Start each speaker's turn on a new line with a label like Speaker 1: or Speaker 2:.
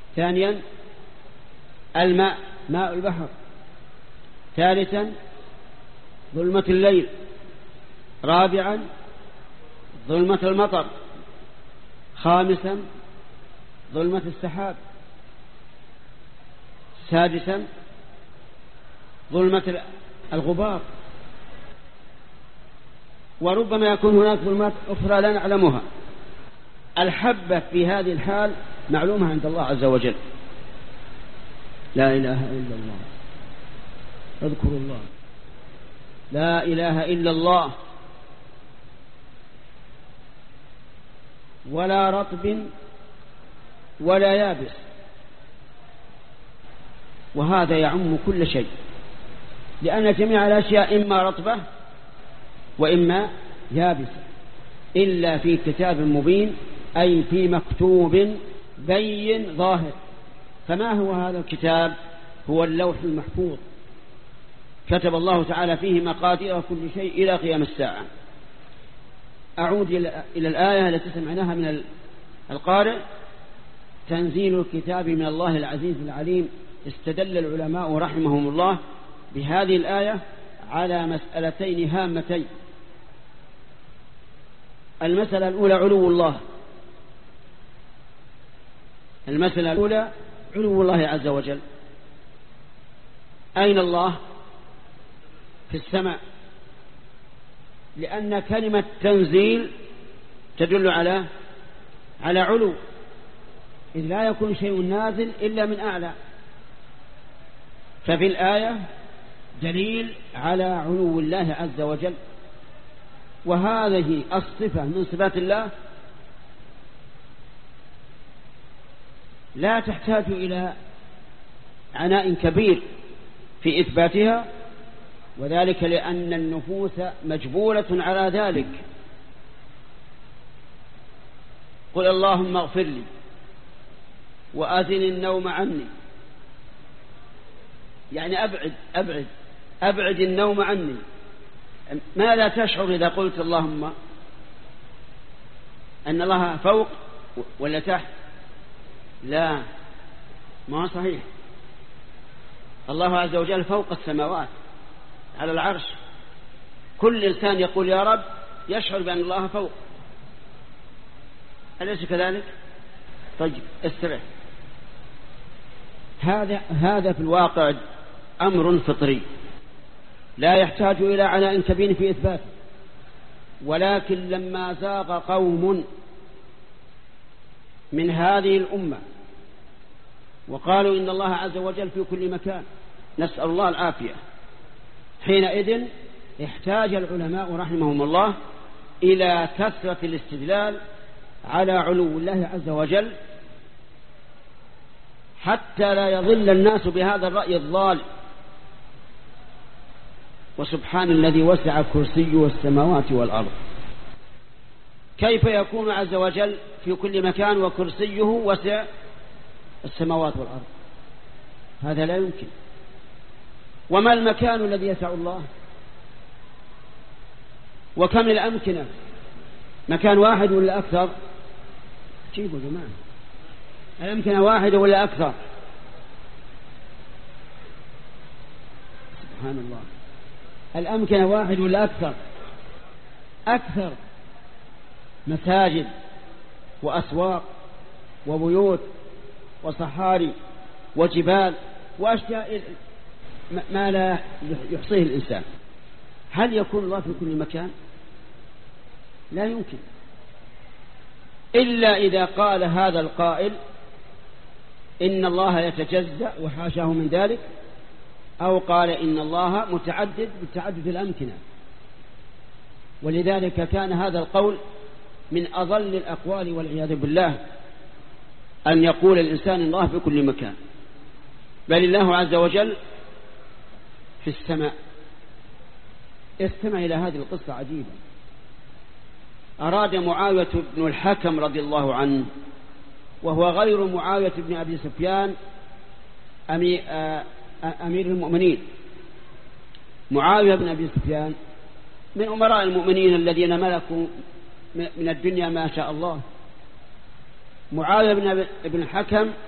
Speaker 1: ثانيا الماء، ماء البحر. ثالثا ظلمة الليل. رابعا ظلمة المطر. خامسا ظلمة السحاب. سادسا ظلمة الغبار. وربما يكون هناك ظلمات أخرى لا نعلمها. الحبة في هذه الحال معلومة عند الله عز وجل. لا إله إلا الله، اذكروا الله، لا إله إلا الله. ولا رطب ولا يابس، وهذا يعم كل شيء، لأن جميع الأشياء إما رطبة وإما يابسة، إلا في كتاب مبين، أي في مكتوب بين ظاهر. فما هو هذا الكتاب؟ هو اللوح المحفوظ، كتب الله تعالى فيه مقادير كل شيء إلى قيام الساعة. أعود إلى الآية التي سمعناها من القارئ: تنزيل الكتاب من الله العزيز العليم. استدل العلماء رحمهم الله بهذه الآية على مسألتين هامتين. المسألة الأولى علو الله. المسألة الأولى علو الله عز وجل. أين الله؟ في السماء، لأن كلمة تنزيل تدل على علو، إذ لا يكون شيء نازل إلا من أعلى. ففي الآية دليل على علو الله عز وجل، وهذه الصفة من صفات الله لا تحتاج إلى عناء كبير في إثباتها، وذلك لأن النفوس مجبولة على ذلك. قل اللهم اغفر لي وأزل النوم عني، يعني أبعد النوم عني. ماذا تشعر إذا قلت اللهم؟ أن الله فوق ولا تحت؟ لا، ما هو صحيح. الله عز وجل فوق السماوات على العرش. كل إنسان يقول يا رب يشعر بأن الله فوق، أليس كذلك؟ طيب استرح. هذا في الواقع أمر فطري لا يحتاج إلى عناء كبير في إثباته، ولكن لما زاغ قوم من هذه الأمة وقالوا إن الله عز وجل في كل مكان، نسأل الله العافية، حينئذ احتاج العلماء رحمهم الله إلى كثرة الاستدلال على علو الله عز وجل، حتى لا يضل الناس بهذا الرأي الضال. وسبحان الذي وسع كرسيه السماوات والأرض. كيف يكون عز وجل في كل مكان وكرسيه وسع السماوات والأرض؟ هذا لا يمكن. وما المكان الذي يسع الله؟ وكم الأمكنة؟ مكان واحد ولا أكثر؟ جيبوا جماعة، الأمكنة واحدة ولا أكثر؟ سبحان الله، الأمكنة واحد ولا أكثر؟ أكثر. مساجد وأسواق وبيوت وصحاري وجبال وأشياء ما لا يحصيه الإنسان. هل يكون الله في كل مكان؟ لا يمكن، إلا إذا قال هذا القائل إن الله يتجزأ وحاشاه من ذلك، أو قال إن الله متعدد بتعدد الأمكنة. ولذلك كان هذا القول من أضل الأقوال والعياذ بالله، أن يقول الإنسان الله في كل مكان، بل الله عز وجل في السماء. استمع إلى هذه القصة عجيبة. أراد معاوية بن الحكم رضي الله عنه، وهو غير معاوية بن أبي سفيان أمير المؤمنين. معاوية بن أبي سفيان من أمراء المؤمنين الذين ملكوا من الدنيا ما شاء الله. معاوية بن الحكم